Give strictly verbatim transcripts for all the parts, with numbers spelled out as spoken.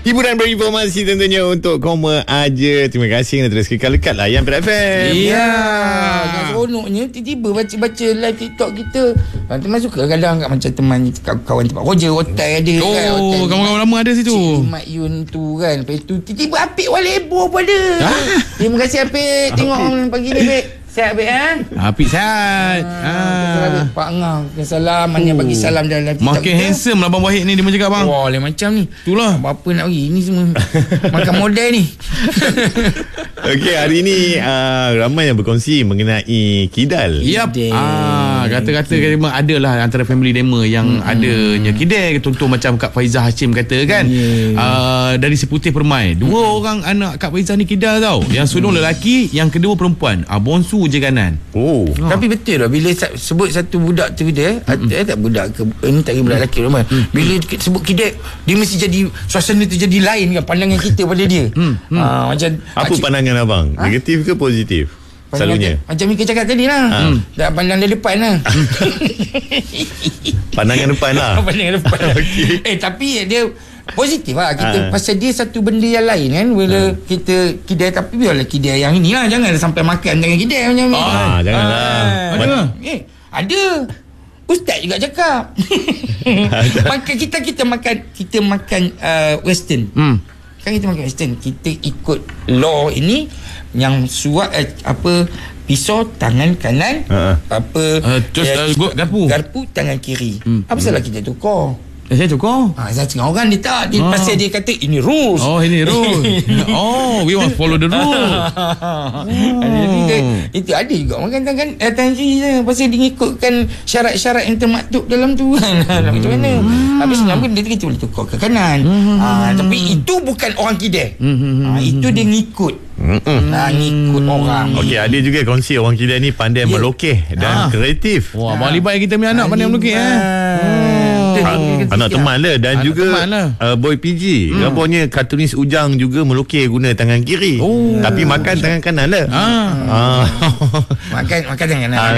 hiburan berinformasi tentunya untuk Koma Aja. Terima kasih kerana terus kekal-lekat lah Yang F M. Ya, yang seronoknya tiba-tiba baca-baca live TikTok kita. Teman suka kadang kat macam teman kawan tempat kerja, hotel ada oh, kan. Oh, kawan-kawan lama ada situ. Cik Mat Yun tu kan. Lepas tu tiba-tiba Apik Walebo pun ada. Ah. Terima kasih Apik. Tengok orang pagi ni Apik. Sihat Apik kan? Apik sihat. Ah, ah. Pak Ngah salam, mana bagi salam dalam TikTok. Makin kita. Handsome lah Abang Wahid ni, dia macam cakap bang. Wah, lain macam ni. Itulah. Apa-apa nak pergi ni semua. Makan model ni. Okey, hari ni uh, ramai yang berkongsi mengenai kidal. Yap. Ah, kata-kata memang ada lah antara family dema yang hmm. adanya kidal. Contoh macam Kak Faizah Hashim kata kan. Yeah. Uh, dari Seputih Permai. Dua hmm. orang anak Kak Faizah ni kidal tau. Yang sulung lelaki, yang kedua perempuan. Ah, bonsu je kanan. Oh. oh. Tapi betul lah bila sebut satu budak tu dia, hmm. eh, tak budak ke ini tak budak lelaki rumah. Hmm. Bila sebut kidal, dia mesti jadi suasana tu jadi lain kan pandangan kita pada dia. Hmm. Hmm. Ah, macam apa cik, pandangan abang? Ha? Negatif ke positif? Selalunya. Macam Mika cakap tadi lah. Ha. Hmm. Tak pandang dari depan lah. Pandangan depan lah. Pandangan depan. Okay. Eh tapi dia positif lah kita ha. Pasal dia satu benda yang lain kan. Bila ha. kita kidal, tapi biarlah kidal yang ni lah. Jangan sampai makan dengan kidal macam ni. Ah, janganlah. Ha. Ada. Eh, ada. Ustaz juga cakap. Makan kita kita makan kita makan uh, western. Hmm. Kan kita makan western, kita ikut law ini yang suat eh, apa pisau tangan kanan, uh-huh. apa uh, terus eh, uh, garpu garpu tangan kiri. Hmm. Apa salah kita tukar? Eh, saya tukar. Ah, saya tengok orang dia tak dia, ah. pasal dia kata ini rules. Oh, ini rules. Oh, we want follow the rules. oh. Itu, itu ada juga makan tangan eh, tangan kiri je. Pasal dia ngikutkan syarat-syarat yang termaktub dalam tu kan. Hmm. Macam mana? Hmm. Habis sebenarnya dia kita boleh tukar ke kanan. Hmm. Ah, tapi itu bukan orang kidal. Hmm. Ah, itu dia ngikut. Hmm. Ah, ngikut orang. Okey, ada juga kongsi orang kidal ni pandai yeah. melukis dan ah. kreatif. Wah, Abang Libai kita punya anak pandai melukis eh. Hmm. Anak teman lah. Dan anak juga lah. uh, Boy P G hmm. gambarnya kartunis Ujang juga melukis guna tangan kiri. Oh. Tapi makan tangan kanan lah. ah. ah. Makan makan tangan kanan.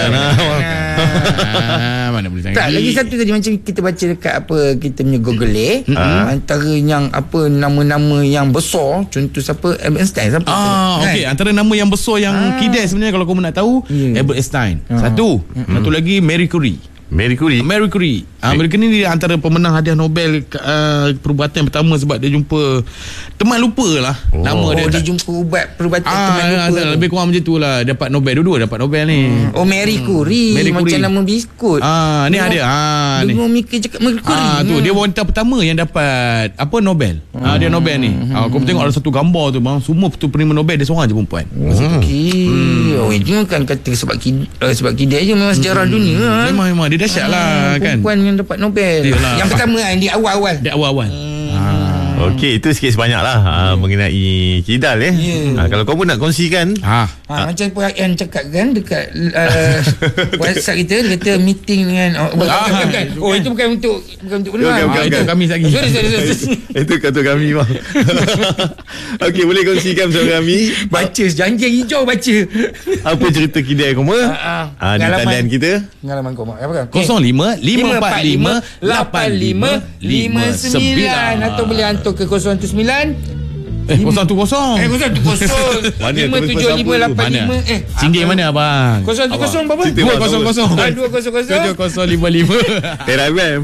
ah. Mana boleh tangan tak, kiri. Lagi satu tadi macam kita baca dekat apa kita punya Google hmm. uh, antara yang apa nama-nama yang besar, contoh siapa, Albert Einstein siapa ah, kan? Okey, antara nama yang besar yang ah. kidal sebenarnya kalau kau nak tahu yeah. Albert Einstein ah. satu hmm. satu lagi Marie Curie. Marie Curie. Marie Curie. Ah, Marie Curie ni antara pemenang hadiah Nobel uh, perubatan yang pertama sebab dia jumpa teman lupa lah oh. nama dia. Oh, dia jumpa ubat perubatan ah, teman lupa. Ah, lebih kurang macam tu lah. Dapat Nobel, dua-dua dapat Nobel ni. Hmm. Oh, Marie Curie. Hmm. Marie Curie. Macam nama biskut. Ah, ni ada. Ah, ni. Dengar Mika cakap Marie Curie. Ah, tu dia wanita pertama yang dapat apa Nobel. Hmm. Ah, dia Nobel ni. Hmm. Ah, kau tengok ada satu gambar tu bang, semua tu penerima Nobel dia seorang je perempuan. Hmm. Okey. Hmm. Oh, itu kan kata sebab kidal, uh, sebab kidal je memang sejarah hmm. dunia. Memang memang dia dahsyat lah. Kan? Perempuan yang dapat Nobel. Yalah. Yang pertama kan di awal-awal. Di awal-awal. Hmm. Ah. Okey, itu sikit sebanyak lah hmm. mengenai kidal eh. Yeah. Ah, kalau kau pun nak kongsikan. Ha. Ha, ah. Macam Puan Ian cakap kan dekat uh, WhatsApp kita, dia kata meeting dengan oh, bukan, ah. bukan, bukan. oh itu bukan untuk bukan untuk benar. Bukan, bukan, ah, itu kami lagi. Sorry, sorry, sorry. Itu kata kami bang. Okey, boleh kongsikan bersama kami. Baca janji hijau baca. Apa cerita kidal koma? Ah, ah. ah, di talian kita. Pengalaman koma. Apa kan? kosong lima lima empat lima lapan lima lima sembilan atau boleh hantar ke kosong satu sembilan Eh, kosong tu kosong. Eh, kosong tu kosong. Lima tujuh lima lapan lima. Eh, singgit mana abang? Kosong tu kosong berapa? Dua kosong kosong. Dua kosong kosong. Tujuh kosong lima lima. Era M.